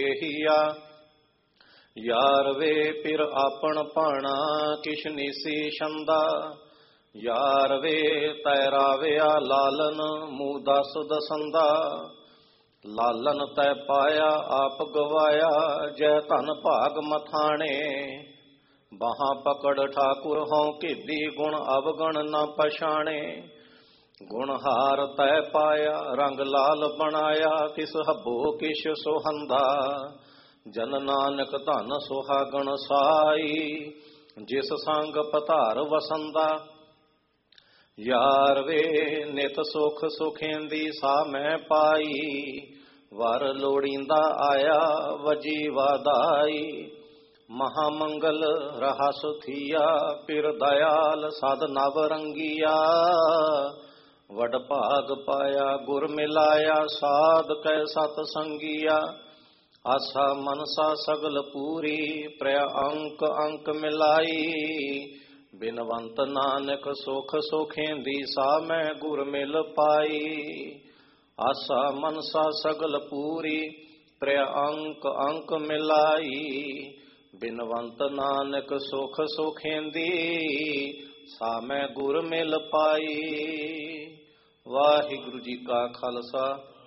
ਇਹੀਆ ਯਾਰ ਵੇ ਪਿਰ ਆਪਣ ਭਾਣਾ ਕਿਛ ਨੀਸੀ ਛੰਦਾ। ਯਾਰ ਵੇ ਤੈ ਰਾਵਿਆ ਲਾਲਨ ਮੂੰਹ ਦਸ ਦਸੰਦਾ। ਲਾਲਨ ਤੈ ਪਾਇਆ ਆਪ ਗਵਾਇਆ ਜੈ ਧਨ ਭਾਗ ਮਥਾਣੇ। ਬਾਹਾਂ ਪਕੜ ਠਾਕੁਰ ਹਉ ਕੀਦੀ ਗੁਣ ਅਵਗਣ ਨ ਪਛਾਣੇ। ਗੁਣ ਹਾਰ ਤੈ ਪਾਇਆ ਰੰਗ ਲਾਲ ਬਣਾਇਆ ਕਿਸ ਹੱਬੋ ਕਿਛ ਸੁਹੰਦਾ। ਜਨ ਨਾਨਕ ਧਨ ਸੁਹਾਗਣ ਸਾਈ ਜਿਸ ਸੰਗ ਪਧਾਰ ਵਸੰਦਾ। ਯਾਰ ਵੇ ਨਿਤ ਸੁਖ ਸੁਖੇਂਦੀ ਸਾ ਮੈਂ ਪਾਈ। ਵਰ ਲੋੜੀਂਦਾ ਆਇਆ ਵਜੀ ਵਾਦਾਈ। ਮਹਾ ਮੰਗਲ ਰਹਸ ਥੀਆ ਪਿਰ ਦਇਆਲ ਸਦ ਨਵ ਰੰਗੀਆ। ਵਡ ਭਾਗ ਪਾਇਆ ਗੁਰ ਮਿਲਾਇਆ ਸਾਧ ਕੈ ਸਤ ਸੰਗੀਆ। ਆਸਾ ਮਨਸਾ ਸਗਲ ਪੂਰੀ ਪ੍ਰਿਆ ਅੰਕ ਅੰਕ ਮਿਲਾਈ। ਬਿਨਵੰਤ ਨਾਨਕ ਸੁਖ ਸੁਖੇਂਦੀ ਸਾ ਮੈਂ ਗੁਰ ਮਿਲ ਪਾਈ। ਆਸਾ ਮਨਸਾ ਸਗਲ ਪੂਰੀ ਪ੍ਰਿਆ ਅੰਕ ਅੰਕ ਮਿਲਾਈ। ਬਿਨਵੰਤ ਨਾਨਕ ਸੁਖ ਸੁਖੇਂਦੀ ਸਾ ਮੈਂ ਗੁਰ ਮਿਲ ਪਾਈ। ਵਾਹਿਗੁਰੂ ਜੀ ਕਾ ਖਾਲਸਾ